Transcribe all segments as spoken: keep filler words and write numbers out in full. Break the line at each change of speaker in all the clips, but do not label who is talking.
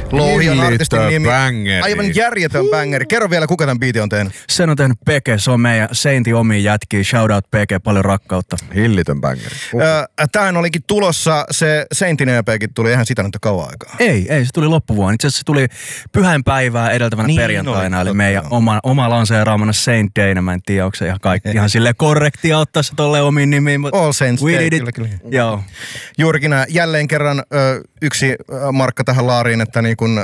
Louhion artistin nimi.
Bangeri.
Aivan järjetön bangeri. Kerro vielä, kuka tämän biitin on tehnyt.
Sen on tehnyt Peke, se on meidän Saintin omiin jätkiä. Shout out Peke, paljon rakkautta.
Hillitön bangeri. Uh.
Tähän olikin tulossa, se Saintin E P:kin tuli, eihän sitä nyt kauan aikaa.
Ei, ei, se tuli loppuvuonna. Itse asiassa se tuli pyhäinpäivää edeltävänä niin, perjantaina, no, eli meidän oma, oma lanseeraamana Saint Dayna. Mä en tiedä, onko se ihan kaikki ihan silleen korrektia ottaa se tolleen omiin nimiin.
All Saints Day, kyllä, kyllä.
Joo.
Juurikin näin, jälleen kerran ö, yksi markka tähän laariin, että niin kun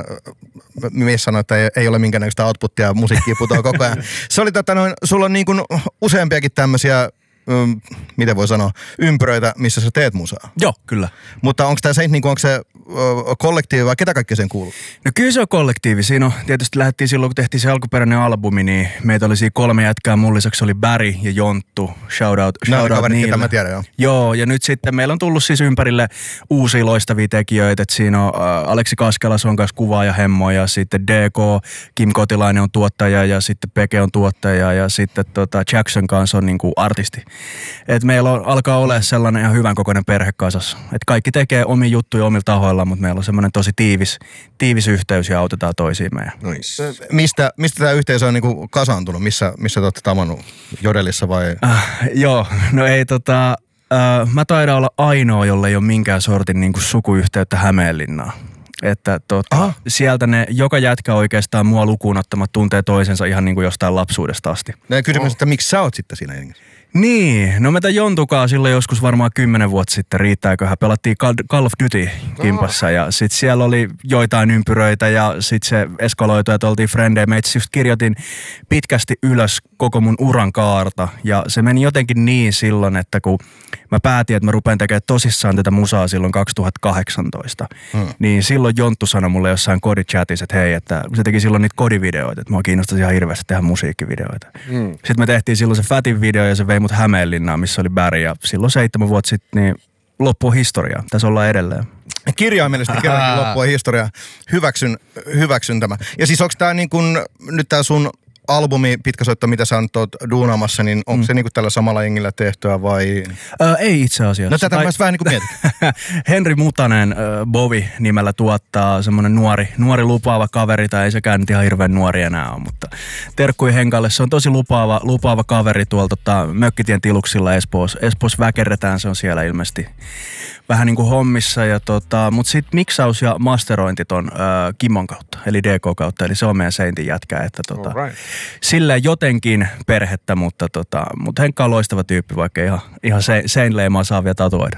mies sanoi, että ei, ei ole minkäännäköistä outputtia, musiikkia putoaa koko ajan. Se oli tota noin, sulla on niin kun useampiakin tämmöisiä, mm, miten voi sanoa, ympyröitä, missä sä teet musaa.
Joo, kyllä.
Mutta onko tämä Saint, niin onko se ö, kollektiivi vai ketä kaikki sen kuuluu?
No kyllä se on kollektiivi. Siinä on, tietysti lähdettiin silloin, kun tehtiin se alkuperäinen albumi, niin meitä oli siinä kolme jätkää. Mun lisäksi oli Barry ja Jonttu. Shout out, shout
no,
out niille.
Mä tiedän, joo.
Joo, ja nyt sitten meillä on tullut siis ympärille uusia loistavia tekijöitä. Et siinä on äh, Aleksi Kaskela, se on kanssa kuvaaja hemmo, ja sitten D K, Kim Kotilainen on tuottaja, ja sitten Peke on tuottaja, ja sitten tota Jackson kanssa on niinku artisti. Et meillä on, alkaa olla sellainen ihan hyvän kokoinen perhe kasassa. Et kaikki tekee omia juttuja omilla tahoilla, mutta meillä on semmoinen tosi tiivis, tiivis yhteys ja autetaan toisiimme.
Nice. Mistä, mistä tämä yhteisö on niinku kasaantunut? Missä, missä te olette tavannut? Jodelissa vai?
Äh, joo, no ei tota... Äh, mä taidan olla ainoa, jolla ei ole minkään sortin niinku sukuyhteyttä Hämeenlinnaan. Että tota, sieltä ne, joka jätkä oikeastaan mua lukuun ottamat tuntee toisensa ihan niinku jostain lapsuudesta asti.
No kysymys, että miksi sä oot sitten siinä jengissä?
Niin, no me tämän Jontukaa silloin joskus varmaan kymmenen vuotta sitten, riittääköhän, pelattiin Call of Duty kimpassa ja sit siellä oli joitain ympyröitä ja sit se eskaloitui, että oltiin frendejä. Mä itse just kirjoitin pitkästi ylös koko mun uran kaarta ja se meni jotenkin niin silloin, että kun mä päätin, että mä rupean tekemään tosissaan tätä musaa silloin kaksituhattakahdeksantoista, hmm. niin silloin Jonttu sanoi mulle jossain kodichatissa, että hei, että se teki silloin niitä kodivideoita, että mua kiinnostaisi ihan hirveästi tehdä musiikkivideoita. Hmm. Sitten me tehtiin silloin se Fatin video ja se vei mut Hämeenlinnaan, missä oli Barry ja silloin seitsemän vuotta sitten niin loppuu historiaa. Tässä ollaan edelleen.
Kirjaimellisesti kerrankin loppua historiaa. Hyväksyn, hyväksyn tämä. Ja siis onko tämä niin kun, nyt tämä sun albumi, pitkäsoitto, mitä sä nyt oot duunaamassa, niin onko mm. se niinku tällä samalla jengillä tehtyä vai?
Ö, ei itse asiassa.
No tätä tai... mä vähän niinku mietin.
Henri Mutanen, äh, Bovi nimellä tuottaa semmonen nuori, nuori lupaava kaveri, tai ei sekään nyt ihan hirveän nuori enää ole, mutta terkkui Henkalle. Se on tosi lupaava, lupaava kaveri tuolla tota, Mökkitien tiluksilla Espoossa. Espoossa väkerretään, se on siellä ilmeisesti vähän niin kuin hommissa, ja tota, mutta sitten miksaus ja masterointit on äh, Kimmon kautta, eli D K kautta, eli se on meidän Saintin jätkä, että tota, right. silleen jotenkin perhettä, mutta, tota, mutta Henkka on loistava tyyppi, vaikka ihan, ihan Saint-leimaa saa vielä tatuoida.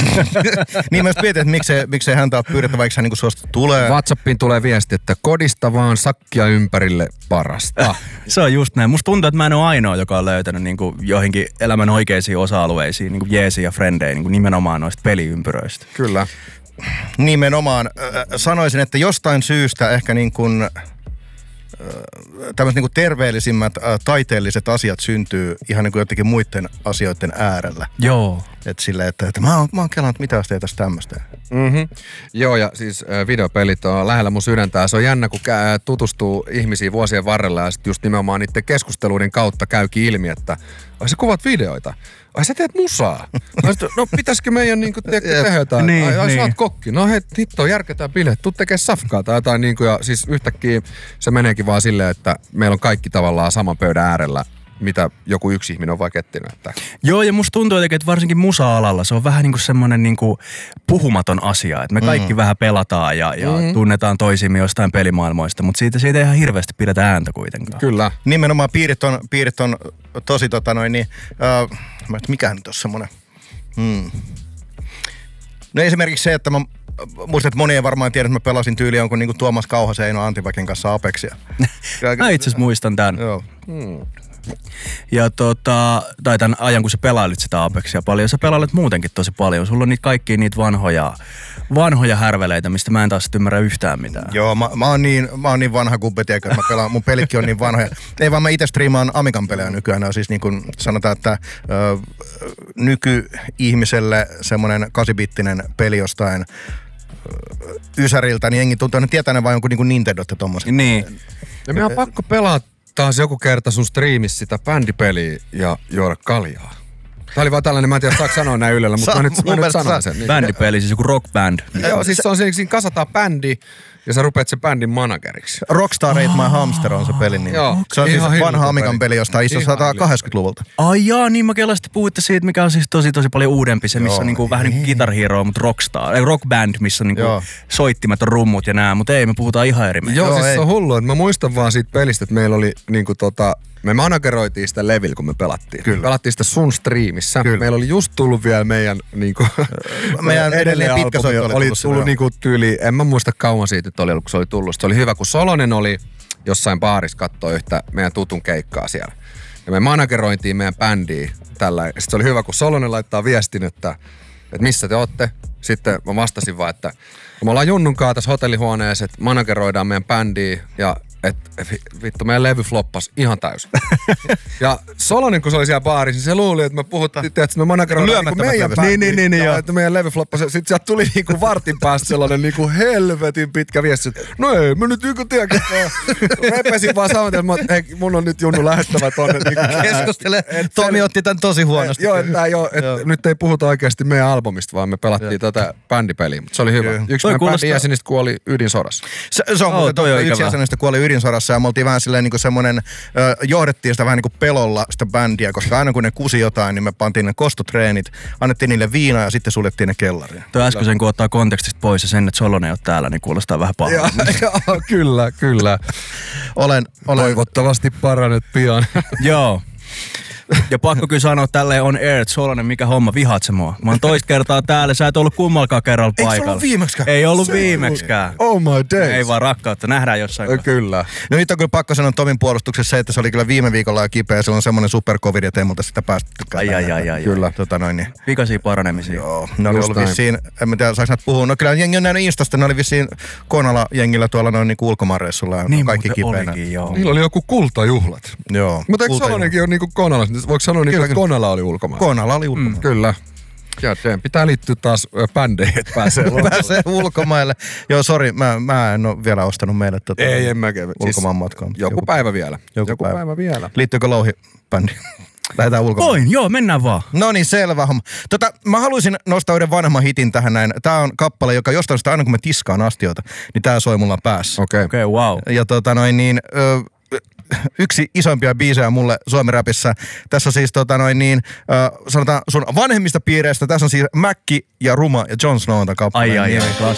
Niin mä mietin, että miksei, miksei häntä ole pyydettä, vaikka hän niin suosta tulee.
WhatsAppiin tulee viesti, että kodista vaan sakkia ympärille parasta.
Se on just näin. Musta tuntuu, että mä en ole ainoa, joka on löytänyt niin kuin joihinkin elämän oikeisiin osa-alueisiin, niin kuin jeesiä ja frendejä, niin kuin nimenomaan noista peliympyröistä.
Kyllä.
Nimenomaan. Sanoisin, että jostain syystä ehkä niin kuin tämmöiset niin kuin terveellisimmät taiteelliset asiat syntyy ihan niin kuin jotenkin muiden asioiden äärellä.
Joo.
Että silleen, että, että mä oon, mä oon kelannut, mitä jos teetäis tämmöistä.
Mm-hmm. Joo, ja siis videopelit on lähellä mun sydäntä. Se on jännä, kun tutustuu ihmisiin vuosien varrella ja sitten just nimenomaan niiden keskusteluiden kautta käykin ilmi, että ai sä kuvat videoita. Ai sä teet musaa. No pitäisikö meidän niinku te- tehdä jotain?
Niin,
ai, ai
niin.
sä oot kokki. No hei, hitto, järketään bileet. Tuu tekee safkaa tai jotain niinku. Ja siis yhtäkkiä se meneekin vaan silleen, että meillä on kaikki tavallaan saman pöydän äärellä, mitä joku yksi ihminen on vaikka ettinyt. Että.
Joo, ja musta tuntuu jotenkin, että varsinkin musa-alalla se on vähän niin kuin semmoinen niin kuin puhumaton asia. Että me kaikki mm. vähän pelataan ja, ja mm. tunnetaan toisiimme jostain pelimaailmoista, mutta siitä, siitä ei ihan hirveästi pidetä ääntä kuitenkaan.
Kyllä.
Nimenomaan piirit on, piirit on tosi tota noin niin, uh, mä et mikä nyt on semmoinen. Hmm. No esimerkiksi se, että mä muistan, että moni ei varmaan tiedä, että mä pelasin tyyli jonkun niin kuin Tuomas Kauhasen ja Eino Antiväken kanssa Apexia.
Mä itse asiassa muistan tämän.
Joo.
Hmm.
Ja tota, tai tämän ajan, kun sä pelailit sitä Apexia paljon, sä pelailet muutenkin tosi paljon. Sulla on niitä kaikkia niitä vanhoja, vanhoja härveleitä, mistä mä en taas ymmärrä yhtään mitään.
Joo, mä, mä, oon, niin, mä oon niin vanha kubbetia, että mä pelaan, mun pelitkin on niin vanhoja. Ei vaan mä itse striimaan Amigan pelejä nykyään. On siis niin kuin sanotaan, että ö, nykyihmiselle semmoinen kasibittinen peli jostain ö, Ysäriltä, niin jengi tuntuu, että tietää ne vaan jonkun niin kuin Nintendot ja tommoset.
Niin.
Ja meidän on pakko pelaa taas joku kerta sun striimissä sitä bändipeliä ja juoda kaljaa. Tää oli vaan tällainen, mä en tiedä saako sanoa näin ylellä, mutta Sa- mä nyt, mä nyt sanon sen. Niin.
Bändipeli, siis joku rockband.
Joo, siis se on siinä, siinä kasataan bändi ja sä rupeat sen bändin manageriksi.
Rockstar Ate My Hamster on se pelin nimi.
Joo,
se on siis
ihan
vanha Amigan
peli.
peli jostain iso
Ihan
satakahdeksankymmentäluvulta.
Ai jaa, niin mä kelasin, että puhuitte siitä, mikä on siis tosi tosi paljon uudempi. Se, missä
Joo,
on niinku vähän niin kuin Guitar Hero, mutta Rockstar. Ei, Rock Band, missä on niinku
Joo.
soittimet on rummut ja nää. Mutta ei, me puhutaan ihan eri mieltä.
Joo,
Joo,
siis
ei.
se on hullu, että mä muistan vaan siitä pelistä, että meillä oli niinku tota, me manageroitiin sitä levillä, kun me pelattiin.
Kyllä.
Pelattiin sitä sun striimissä.
Kyllä.
Meillä oli just tullut vielä meidän niinku
Meidän edelleen pitkä
albumi
soitto oli
oli
tullut
tullut
sinne,
niinku tyyli, en mä muista kauan siitä, että oli ollut, kun se oli tullut. Se oli hyvä, kun Solonen oli jossain baarissa kattoo yhtä meidän tutun keikkaa siellä. Ja me managerointiin meidän bändiä tällä. Sitten se oli hyvä, kun Solonen laittaa viestin, että, että missä te ootte. Sitten mä vastasin vaan, että me ollaan Junnunkaan tässä hotellihuoneessa, että manageroidaan meidän bändiä ja että vittu, meidän levy floppasi ihan täysin. Ja Solonen, kun se oli siellä baarissa, niin se luuli, että me puhuttiin, että me manageroidaan niinku meidän bändiä.
Niin, niin, niin, niin,
ja
joo.
että meidän levy floppasi. Sitten sieltä tuli niinku vartin päästä sellainen niinku helvetin pitkä viesti, että no ei, mä nyt niinku tiedä. Repesin vaan saman tien, että hei, mun on nyt Junnu lähettävä tonne. Niinku,
Keskustele.
et
Tomi
se-
otti tän tosi huonosti.
Joo, että ei oo, et nyt ei puhuta oikeasti meidän albumista, vaan me pelattiin tätä bändipeliä, mutta se oli hyvä.
Kyllä.
Yksi
Toi
meidän
kuulostaa-
bändin jäsenistä kuoli ydinsodassa.
Se, se on
Oo,
muuten
toi on
totta. Yksi
ikävää.
jäsenistä kuoli ydinsodassa ja me oltiin vähän silleen niinku semmonen, ö, johdettiin sitä vähän niinku pelolla sitä bändiä, koska aina kun ne kusi jotain, niin me pantiin ne kostotreenit, annettiin niille viinaa ja sitten suljettiin ne kellariin.
Tuo äskeisen, kun ottaa kontekstista pois ja sen, että Solonen ei ole täällä, niin kuulostaa vähän
Joo,
pahalta.
joo, kyllä, kyllä.
Olen, olen
Toivottavasti paranet pian.
Joo. Ja pakko kyllä sanoa tälleen on air, että Solonen, mikä homma, vihaat sä mua? Mä oon toista kertaa täällä, sä et ollut kummallakaan kerralla
Eikö se
paikalla.
ollut viimeksikään?
Ei ollut viimeksikään.
Oh my days.
Ei vaan rakkautta, nähdään jossain kohtaa.
Kyllä.
No nyt on kyllä pakko sanoa Tomin puolustuksessa se, että se oli kyllä viime viikolla jo kipeä. Se on semmoinen supercovid, että ei multa sitä päästetykään.
Ai, ai, ai, ai,
Kyllä. Tota noin, niin.
Pikaisia paranemisia.
Joo, ne oli
Just
ollut
näin.
vissiin, en mä tiedä, saaks näitä puhua. No kyllä jengi on nähnyt Instasta, ne oli vissiin Konala-jengillä tuolla noin niinku ulkomaanreissulla ja
Niin
kaikki
muuten
kipeänä.
olikin, joo.
Niillä oli joku kultajuhlat.
Joo.
Mutta eikö
Kulta-
Solonenkin ole niinku Konalassa? Voiko sanoa niinku,
Kyllä,
että
kyllä.
Konala oli ulkomaan?
Konala oli ulkomailla.
Mm, kyllä. Ja teidän pitää liittyä taas ö, bändeihin, että pääsee lomalle.
Pääsee ulkomaille. Joo, sori, mä, mä en ole vielä ostanut meille tota
Ei, en mäkään.
ulkomaan matkaa.
Joku, joku päivä vielä.
Joku
Joku
päivä.
päivä vielä.
Liittyykö Louhi-bändi? Lähdetään ulkomaan.
Voin, joo, mennään vaan.
No niin, selvä homma. Tota, mä haluaisin nostaa yhden vanhemman hitin tähän näin. Tää on kappale, joka jostain syystä aina kun mä tiskaan astioita, niin tää soi mulla päässä.
Okei.
Okei, okay, wow.
Ja tota noin niin, ö, yksi isoimpia biisejä mulle suomiräpissä. Tässä on siis tota noin niin, ö, sanotaan sun vanhemmista piireistä. Tässä on siis Mäkki ja Ruma ja Jon Snow on tää kappale.
Ai, ai,
Niin,
ai, klassikko.